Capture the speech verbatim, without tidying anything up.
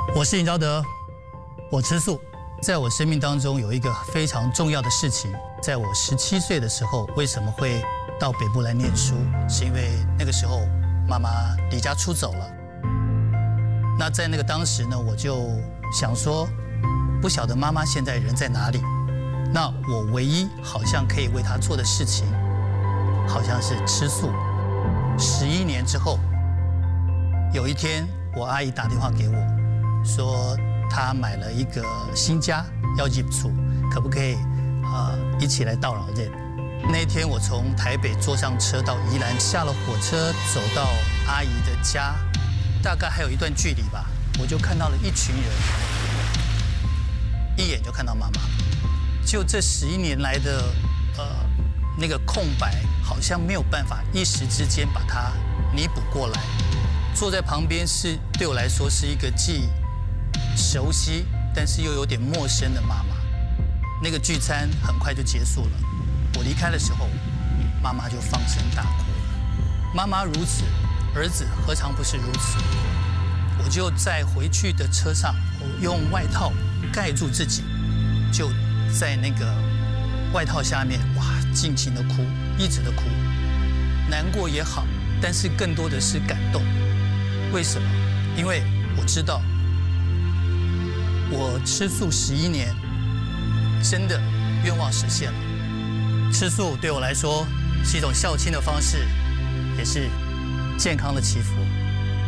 我是尹昭德，我吃素。在我生命当中有一个非常重要的事情，在我十七岁的时候，为什么会到北部来念书？是因为那个时候妈妈离家出走了。那在那个当时呢，我就想说，不晓得妈妈现在人在哪里。那我唯一好像可以为她做的事情，好像是吃素。十一年之后，有一天我阿姨打电话给我，说她买了一个新家要入厝，可不可以呃一起来到老人？那一天我从台北坐上车到宜兰，下了火车走到阿姨的家，大概还有一段距离吧，我就看到了一群人，一眼就看到妈妈。就这十一年来的呃那个空白，好像没有办法一时之间把它弥补过来。坐在旁边是对我来说是一个既熟悉但是又有点陌生的妈妈。那个聚餐很快就结束了，我离开的时候，妈妈就放声大哭了。妈妈如此，儿子何尝不是如此？我就在回去的车上，我用外套盖住自己，就在那个外套下面，哇，尽情的哭，一直的哭，难过也好，但是更多的是感动。为什么？因为我知道，我吃素十一年，真的愿望实现了。吃素对我来说是一种孝亲的方式，也是健康的祈福。